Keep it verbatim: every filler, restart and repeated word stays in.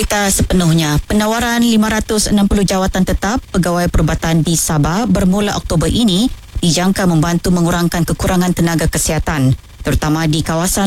berita sepenuhnya. Penawaran lima ratus enam puluh jawatan tetap pegawai perubatan di Sabah bermula Oktober ini dijangka membantu mengurangkan kekurangan tenaga kesihatan, terutama di kawasan